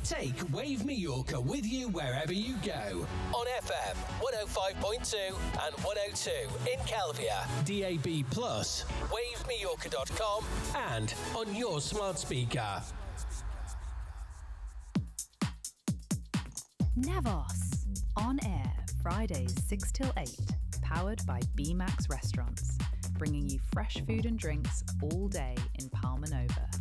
Take Wave Mallorca with you wherever you go. On FM 105.2 and 102 in Kelvia, DAB+, wavemallorca.com, and on your smart speaker. Navos, on air, Fridays 6 till 8, powered by BMAX Restaurants, bringing you fresh food and drinks all day in Palma Nova.